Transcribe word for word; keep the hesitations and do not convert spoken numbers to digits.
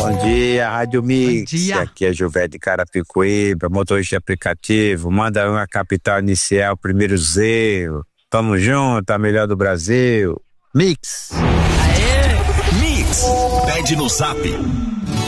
Bom dia, Rádio Mix. Bom dia. Aqui é Jové de Carapicuíba, motorista de aplicativo. Manda uma capital inicial, primeiro zero. Tamo junto, a melhor do Brasil. Mix. Aê. Mix. Pede no Zap.